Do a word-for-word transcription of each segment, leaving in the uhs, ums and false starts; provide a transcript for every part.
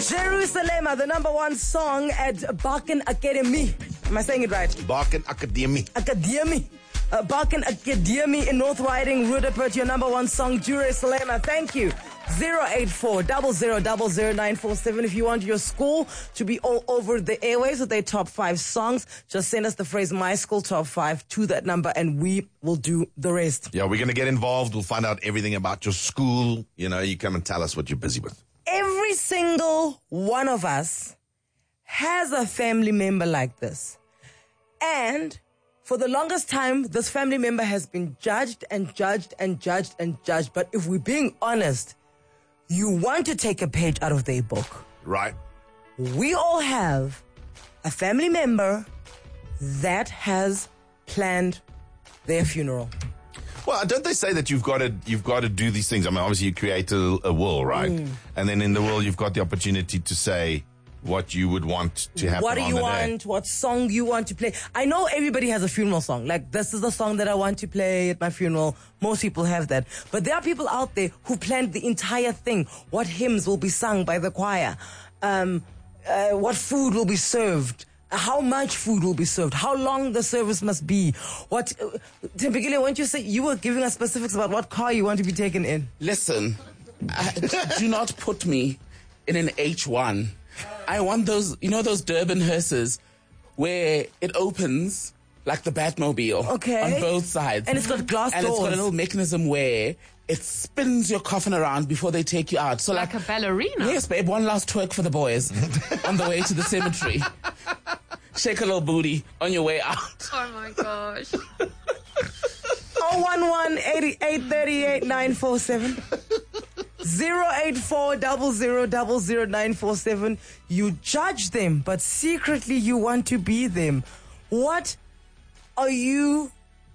Jerusalem, the number one song at Bakken Academy. Am I saying it right? Bakken Academy. Academy. Uh, Bakken Academy in North Riding, Rudapert, your number one song, Jerusalem. Thank you. zero eight four, zero zero zero zero nine four seven. If you want your school to be all over the airways with their top five songs, just send us the phrase My School Top five to that number and we will do the rest. Yeah, we're going to get involved. We'll find out everything about your school. You know, you come and tell us what you're busy with. Every single one of us has a family member like this. And for the longest time, this family member has been judged and judged and judged and judged. But if we're being honest, you want to take a page out of their book. Right. We all have a family member that has planned their funeral. Well, don't they say that you've got to you've got to do these things? I mean, obviously you create a, a will, right? Mm. And then in the will, you've got the opportunity to say what you would want to happen. What do on you the want? day. What song you want to play? I know everybody has a funeral song. Like, this is the song that I want to play at my funeral. Most people have that. But there are people out there who planned the entire thing. What hymns will be sung by the choir? Um, uh, what food will be served? How much food will be served? How long the service must be? What, uh, Timpikile, won't you say, you were giving us specifics about what car you want to be taken in? Listen, I, do not put me in an H one. I want those, you know, those Durban hearses where it opens like the Batmobile. Okay. On both sides. And it's got glass and doors. And it's got a little mechanism where it spins your coffin around before they take you out. So like, like a ballerina. Yes, babe. One last twerk for the boys on the way to the cemetery. Shake a little booty on your way out. Oh my gosh. oh one one, eight eight three eight, nine four seven. zero eight four, zero zero zero zero nine four seven. You judge them, but secretly you want to be them. What are you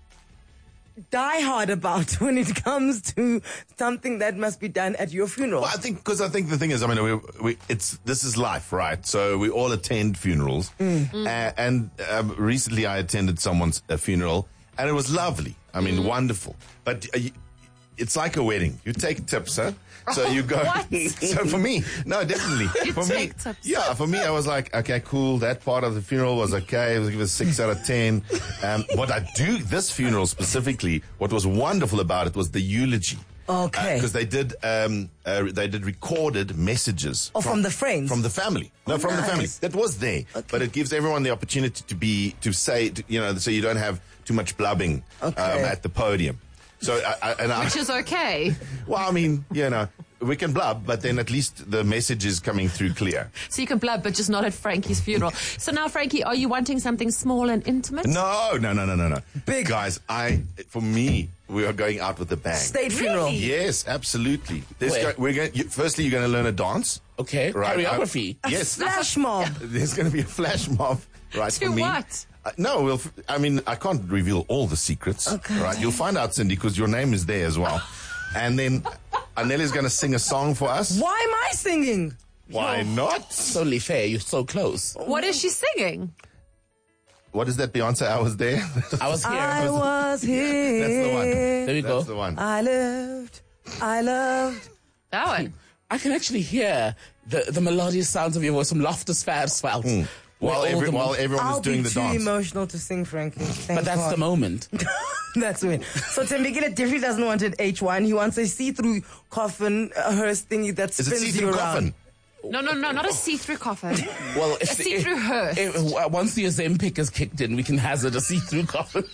diehard about when it comes to something that must be done at your funeral? Well, I think, because I think the thing is, I mean, we, we, it's this is life, right? So we all attend funerals. Mm. Mm. Uh, and um, recently I attended someone's uh, funeral, and it was lovely. I mean, mm. wonderful. But uh, it's like a wedding. You take tips, huh? So you go. What? So for me, no, definitely. You for take me, tips. Yeah, for me, I was like, okay, cool. That part of the funeral was okay. I was give it a six out of ten. Um, what I do, this funeral specifically, what was wonderful about it was the eulogy. Okay. Because uh, they did, um, uh, they did recorded messages. Oh, from, from the friends? From the family. No, oh, from nice. the family. That was there. Okay. But it gives everyone the opportunity to be, to say, to, you know, so you don't have too much blubbing okay. um, at the podium. So, I, I, and I, Which is okay. Well, I mean, you know, we can blub, but then at least the message is coming through clear. So you can blub, but just not at Frankie's funeral. So now, Frankie, are you wanting something small and intimate? No, no, no, no, no, no. Big. Guys, I, for me, we are going out with a bang. State funeral. Really? Yes, absolutely. Go, we're going, you, firstly, you're going to learn a dance. Okay. Right. Choreography. A yes. Flash mob. There's going to be a flash mob, right? To for me. what? Uh, no, we'll, I mean, I can't reveal all the secrets. Okay. Right. You'll find out, Cindy, because your name is there as well. And then Aneli's going to sing a song for us. Why am I singing? Why Yo. not? It's only fair. You're so close. What is she singing? What is that, Beyonce? I was there. I was here. I was here. That's the one. There we That's go. the one. I loved. I loved. That one. I can actually hear the, the melodious sounds of your voice from Loftus Versveld. Mm. While, every, the, while everyone I'll was doing be the too dance. emotional to sing, Frankie. Thank but that's God. the moment. That's when. So Tembekile definitely doesn't want an H one. He wants a see-through coffin, a hearse thingy that Is spins it you see-through around. coffin? No, no, no, not a see-through coffin. Well, if A see-through if, hearse. if, uh, once the Ozempic is kicked in, we can hazard a see-through coffin.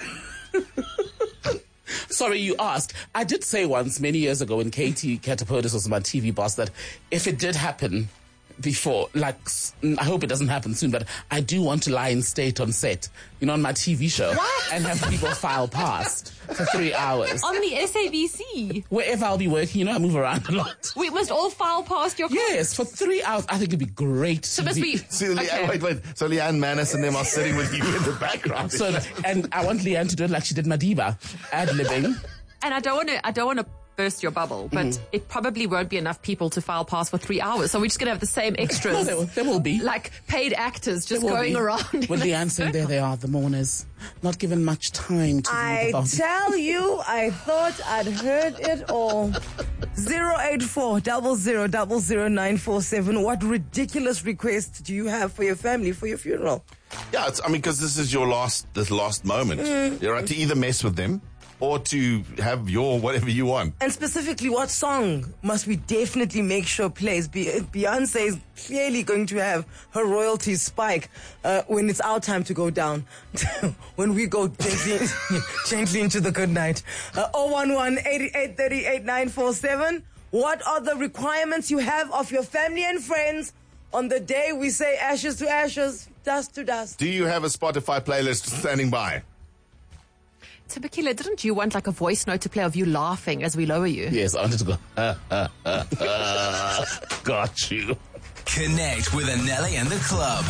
Sorry, you asked. I did say once, many years ago, when Katie Catapodis was my T V boss, that if it did happen before, like, I hope it doesn't happen soon, but I do want to lie in state on set, you know, on my T V show. What? And have people file past for three hours. On the S A B C. Wherever I'll be working, you know, I move around a lot. We must all file past your... Yes, for three hours. I think it'd be great. So must be... So, Leanne, Okay. wait, wait. So Leanne Manis and them are sitting with you in the background. So, and I want Leanne to do it like she did Madiba, ad-libbing. And I don't want to... I don't want to burst your bubble, but mm. it probably won't be enough people to file past for three hours. So we're just going to have the same extras. No, there, will, there will be. Like paid actors just going be. around. With Leanne saying, there they are, the mourners. Not given much time to I think about tell you, I thought I'd heard it all. zero eight four double zero double zero nine four seven. What ridiculous request do you have for your family for your funeral? Yeah, it's, I mean, because this is your last, this last moment. Mm. You're right to either mess with them or to have your whatever you want. And specifically, what song must we definitely make sure plays? Be- Beyonce is clearly going to have her royalties spike uh, when it's our time to go down. When we go gently, gently into the good night. Uh, zero one one, eight eight three eight, nine four seven. What are the requirements you have of your family and friends on the day we say ashes to ashes, dust to dust? Do you have a Spotify playlist standing by? Tabakila, didn't you want like a voice note to play of you laughing as we lower you? Yes, I wanted to go. Got you. Connect with Anele and the club.